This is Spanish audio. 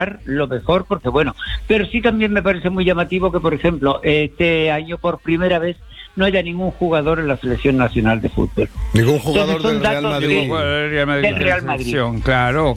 lo mejor, porque bueno, pero sí también me parece muy llamativo que, por ejemplo, este año por primera vez no haya ningún jugador en la selección nacional de fútbol. Ningún jugador Entonces, del Real Madrid. del Real Madrid. Claro.